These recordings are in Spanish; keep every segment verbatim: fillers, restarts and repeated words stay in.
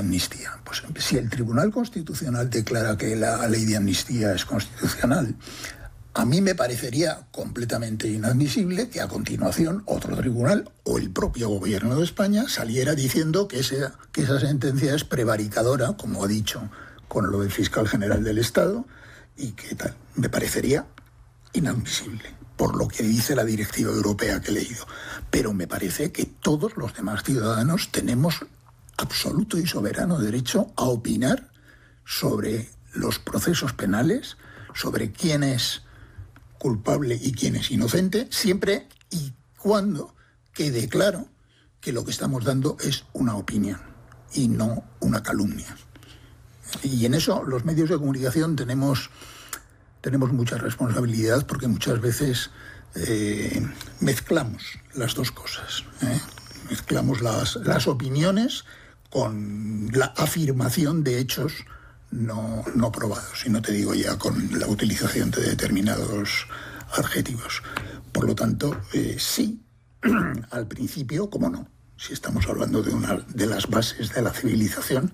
amnistía. Pues si el Tribunal Constitucional declara que la ley de amnistía es constitucional, a mí me parecería completamente inadmisible que a continuación otro tribunal o el propio gobierno de España saliera diciendo que esa, que esa sentencia es prevaricadora, como ha dicho con lo del fiscal general del Estado, y que tal. Me parecería inadmisible, por lo que dice la directiva europea que he leído. Pero me parece que todos los demás ciudadanos tenemos absoluto y soberano derecho a opinar sobre los procesos penales, sobre quién es culpable y quién es inocente, siempre y cuando quede claro que lo que estamos dando es una opinión y no una calumnia. Y en eso los medios de comunicación tenemos, tenemos mucha responsabilidad, porque muchas veces eh, mezclamos las dos cosas, ¿eh? Mezclamos las, las opiniones con la afirmación de hechos no, no probados, y no te digo ya con la utilización de determinados adjetivos. Por lo tanto, eh, sí, al principio, cómo no, si estamos hablando de una de las bases de la civilización,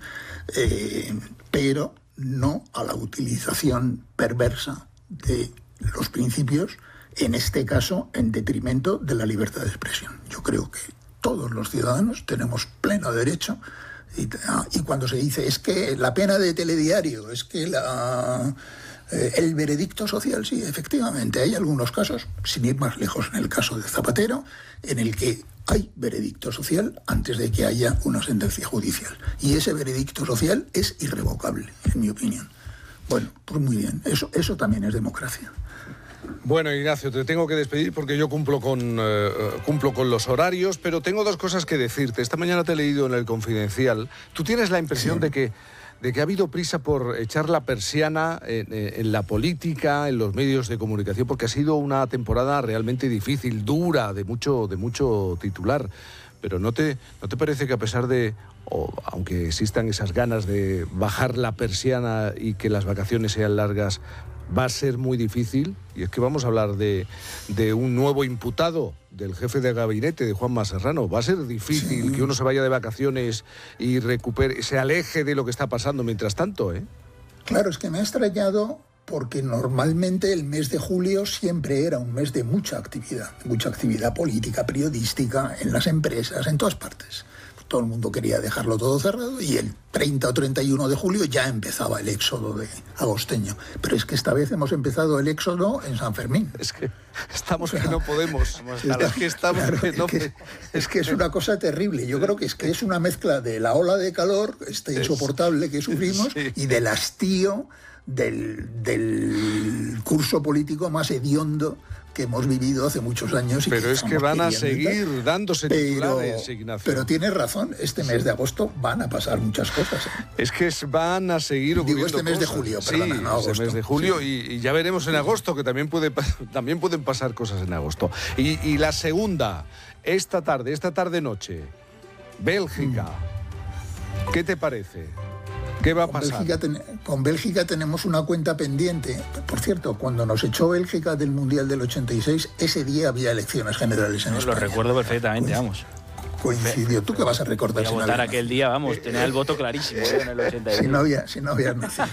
eh, pero no a la utilización perversa de los principios, en este caso en detrimento de la libertad de expresión. Yo creo que todos los ciudadanos tenemos pleno derecho. Y, y cuando se dice, es que la pena de telediario, es que la, eh, el veredicto social, sí, efectivamente, hay algunos casos, sin ir más lejos, en el caso de Zapatero, en el que hay veredicto social antes de que haya una sentencia judicial. Y ese veredicto social es irrevocable, en mi opinión. Bueno, pues muy bien, eso, eso también es democracia. Bueno, Ignacio, te tengo que despedir porque yo cumplo con, eh, cumplo con los horarios, pero tengo dos cosas que decirte. Esta mañana te he leído en El Confidencial. ¿Tú tienes la impresión sí. de que, de que ha habido prisa por echar la persiana en, en la política, en los medios de comunicación? Porque ha sido una temporada realmente difícil, dura, de mucho, de mucho titular. Pero ¿no te, no te parece que a pesar de, o aunque existan esas ganas de bajar la persiana y que las vacaciones sean largas, va a ser muy difícil? Y es que vamos a hablar de, de un nuevo imputado, del jefe de gabinete, de Juanma Serrano. Va a ser difícil sí. que uno se vaya de vacaciones y recupere, se aleje de lo que está pasando mientras tanto, ¿eh? Claro, es que me ha extrañado, porque normalmente el mes de julio siempre era un mes de mucha actividad, mucha actividad política, periodística, en las empresas, en todas partes. Todo el mundo quería dejarlo todo cerrado y el treinta o treinta y uno de julio ya empezaba el éxodo de agosteño. Pero es que esta vez hemos empezado el éxodo en San Fermín. Es que estamos que no podemos. Es que, estamos claro, que no... es, que, es que es una cosa terrible. Yo creo que es que es una mezcla de la ola de calor, este insoportable que sufrimos, sí. y del hastío del, del curso político más hediondo que hemos vivido hace muchos años. Y pero que es que van a seguir tal. dándose pero, titulares, Ignacio. Pero tienes razón, este mes sí. de agosto van a pasar muchas cosas. ¿eh? Es que van a seguir ocurriendo Digo, este mes cosas. de julio, perdona, sí, no agosto. este mes de julio, sí. y, y ya veremos en agosto, que también, puede, también pueden pasar cosas en agosto. Y, y la segunda, esta tarde, esta tarde-noche, Bélgica, mm. ¿qué te parece? ¿Qué va a con pasar? Bélgica ten, con Bélgica tenemos una cuenta pendiente. Por cierto, cuando nos echó Bélgica del Mundial del ochenta y seis, ese día había elecciones generales en no, España. Lo recuerdo perfectamente, Coinc- vamos. Coincidió. ¿Tú qué vas a recordar? Voy a si votar no aquel día, vamos, tenía el voto clarísimo ¿eh? en el ochenta y seis. Si no había, si no había nacido.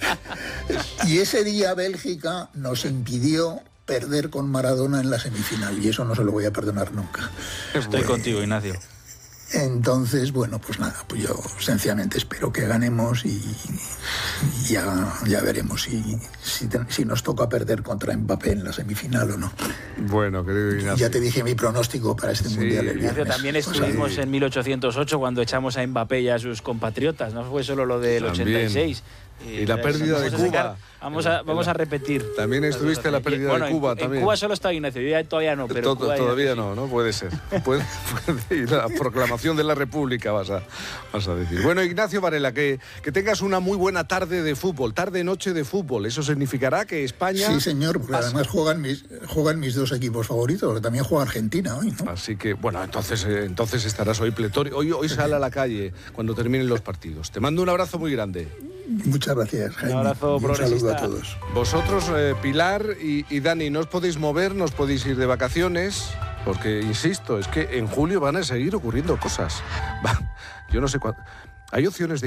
Y ese día Bélgica nos impidió perder con Maradona en la semifinal, y eso no se lo voy a perdonar nunca. Estoy pues, contigo, Ignacio. Entonces, bueno, pues nada, pues yo sencillamente espero que ganemos y, y ya, ya veremos si, si, te, si nos toca perder contra Mbappé en la semifinal o no. Bueno, querido Ignacio. Ya te dije mi pronóstico para este sí. mundial el Ignacio, también estuvimos pues, en mil ochocientos ocho cuando echamos a Mbappé y a sus compatriotas, no fue solo lo del también. ochenta y seis. Y la pérdida de Cuba. Sacar, vamos a, vamos a repetir. También estuviste en la pérdida bueno, de Cuba. En, también. En Cuba solo está Ignacio, yo ya todavía no. Pero Todo, todavía no, no puede ser. Puede, puede ir la proclamación de la República, vas a, vas a decir. Bueno, Ignacio Varela, que, que tengas una muy buena tarde de fútbol, tarde-noche de fútbol. Eso significará que España... Sí, señor, porque además juegan mis, juegan mis dos equipos favoritos, porque también juega Argentina hoy, ¿no? Así que, bueno, entonces, eh, entonces estarás hoy pletórico. Hoy, hoy sale a la calle cuando terminen los partidos. Te mando un abrazo muy grande. Muchas gracias, Jaime. Un abrazo, un saludo a todos. Vosotros, eh, Pilar y, y Dani, no os podéis mover, no os podéis ir de vacaciones, porque, insisto, es que en julio van a seguir ocurriendo cosas. Yo no sé cuánto. Hay opciones de